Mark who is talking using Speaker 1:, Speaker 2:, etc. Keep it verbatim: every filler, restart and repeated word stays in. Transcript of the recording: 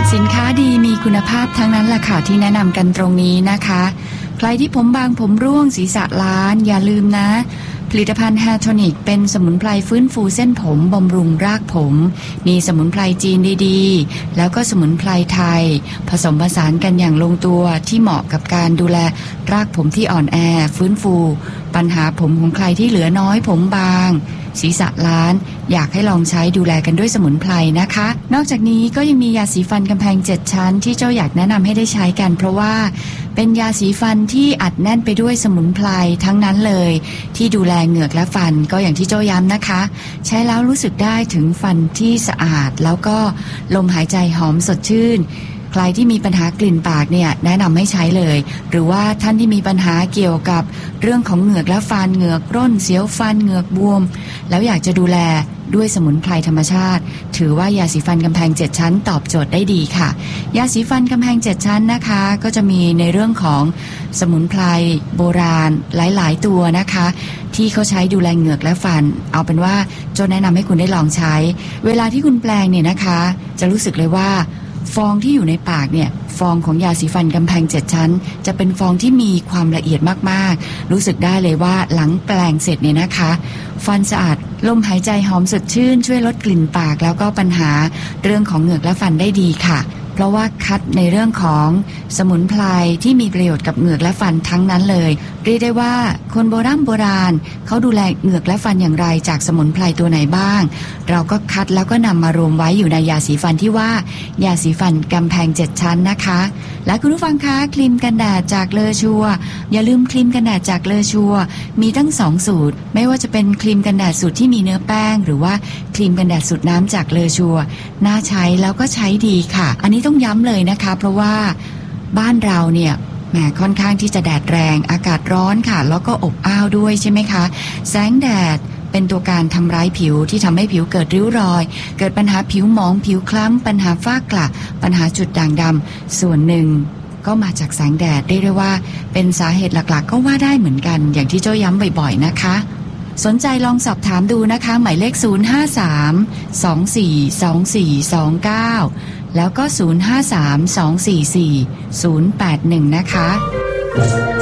Speaker 1: สินค้าดีมีคุณภาพทั้งนั้นแหละค่ะที่แนะนำกันตรงนี้นะคะใครที่ผมบางผมร่วงศีรษะล้านอย่าลืมนะผลิตภัณฑ์แฮร์โทนิกเป็นสมุนไพรฟื้นฟูเส้นผมบำรุงรากผมมีสมุนไพรจีนดีๆแล้วก็สมุนไพรไทยผสมผสานกันอย่างลงตัวที่เหมาะกับการดูแลรากผมที่อ่อนแอฟื้นฟูปัญหาผมของใครที่เหลือน้อยผมบางศีรษะล้านอยากให้ลองใช้ดูแลกันด้วยสมุนไพรนะคะนอกจากนี้ก็ยังมียาสีฟันกำแพงเจ็ดชั้นที่เจ้าอยากแนะนำให้ได้ใช้กันเพราะว่าเป็นยาสีฟันที่อัดแน่นไปด้วยสมุนไพรทั้งนั้นเลยที่ดูแลเหงือกและฟันก็อย่างที่เจ้าย้ำนะคะใช้แล้วรู้สึกได้ถึงฟันที่สะอาดแล้วก็ลมหายใจหอมสดชื่นใครที่มีปัญหากลิ่นปากเนี่ยแนะนำให้ใช้เลยหรือว่าท่านที่มีปัญหาเกี่ยวกับเรื่องของเหงือกและฟันเหงือกร่นเสียวฟันเหงือกบวมแล้วอยากจะดูแลด้วยสมุนไพรธรรมชาติถือว่ายาสีฟันกำแพงเจ็ดชั้นตอบโจทย์ได้ดีค่ะยาสีฟันกำแพงเจ็ดชั้นนะคะก็จะมีในเรื่องของสมุนไพรโบราณหลายๆตัวนะคะที่เขาใช้ดูแลเหงือกและฟันเอาเป็นว่าโจแนะนำให้คุณได้ลองใช้เวลาที่คุณแปลงเนี่ยนะคะจะรู้สึกเลยว่าฟองที่อยู่ในปากเนี่ยฟองของยาสีฟันกำแพงเจ็ดชั้นจะเป็นฟองที่มีความละเอียดมากๆรู้สึกได้เลยว่าหลังแปลงเสร็จเนี่ยนะคะฟันสะอาดลมหายใจหอมสดชื่นช่วยลดกลิ่นปากแล้วก็ปัญหาเรื่องของเหงือกและฟันได้ดีค่ะเพราะว่าคัดในเรื่องของสมุนไพรที่มีประโยชน์กับเหงือกและฟันทั้งนั้นเลยเรียกได้ว่าคนโบราณโบราณเขาดูแลเหงือกและฟันอย่างไรจากสมุนไพรตัวไหนบ้างเราก็คัดแล้วก็นำมารวมไว้อยู่ในยาสีฟันที่ว่ายาสีฟันกำแพงเจ็ดชั้นนะคะและคุณผู้ฟังคะครีมกันแดดจากเลอชัวอย่าลืมครีมกันแดดจากเลอชัวมีทั้งสองสูตรไม่ว่าจะเป็นครีมกันแดดสูตรที่มีเนื้อแป้งหรือว่าครีมกันแดดสูตรน้ำจากเลอชัวน่าใช้แล้วก็ใช้ดีค่ะอันนี้ต้องย้ำเลยนะคะเพราะว่าบ้านเราเนี่ยแหมค่อนข้างที่จะแดดแรงอากาศร้อนค่ะแล้วก็อบอ้าวด้วยใช่ไหมคะแสงแดดเป็นตัวการทำร้ายผิวที่ทำให้ผิวเกิดริ้วรอยเกิดปัญหาผิวหมองผิวคล้ำปัญหาฝ้ากระปัญหาจุดด่างดำส่วนหนึ่งก็มาจากแสงแดดเรียกได้ว่าเป็นสาเหตุหลักๆก็ว่าได้เหมือนกันอย่างที่เจ้าย้ำบ่อยๆนะคะสนใจลองสอบถามดูนะคะหมายเลขศูนย์ ห้า สาม สอง สี่ สอง สี่ สอง เก้าแล้วก็ศูนย์ ห้า สาม สอง สี่ สี่ ศูนย์ แปด หนึ่งนะคะ